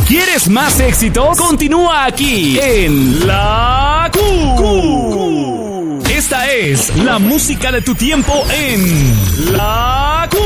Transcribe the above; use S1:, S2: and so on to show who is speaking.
S1: ¿Quieres más éxitos? Continúa aquí en La Q. Esta es la música de tu tiempo en La Q.